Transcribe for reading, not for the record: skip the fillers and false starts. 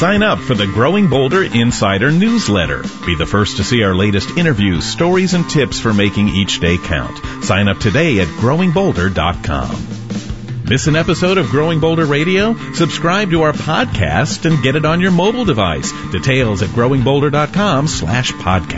Sign up for the Growing Bolder Insider newsletter. Be the first to see our latest interviews, stories, and tips for making each day count. Sign up today at growingbolder.com. Miss an episode of Growing Bolder Radio? Subscribe to our podcast and get it on your mobile device. Details at growingbolder.com/podcast.